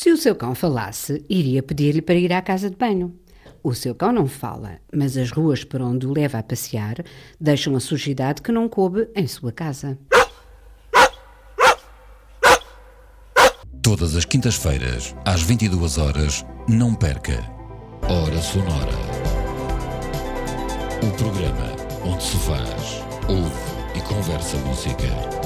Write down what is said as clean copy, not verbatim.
Se o seu cão falasse, iria pedir-lhe para ir à casa de banho. O seu cão não fala, mas as ruas por onde o leva a passear deixam a sujidade que não coube em sua casa. Todas as quintas-feiras, às 22 horas, não perca Hora Sonora. O programa onde se faz, ouve e conversa música.